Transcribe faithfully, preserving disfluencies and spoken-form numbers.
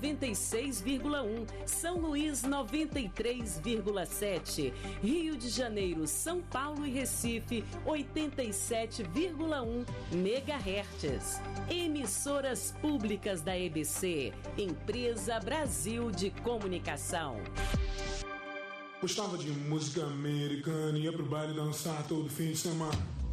noventa e seis vírgula um, São Luís noventa e três vírgula sete, Rio de Janeiro, São Paulo e Recife oitenta e sete vírgula um megahertz. Emissoras públicas da E B C, Empresa Brasil de Comunicação. Gostava de música americana, ia pro baile dançar todo fim de semana.